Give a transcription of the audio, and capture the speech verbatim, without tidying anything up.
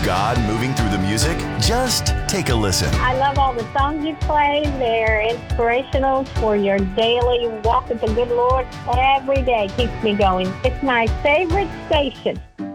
God moving through the music? Just take a listen. I love all the songs you play. They're inspirational for your daily walk with the good Lord. Every day keeps me going. It's my favorite station.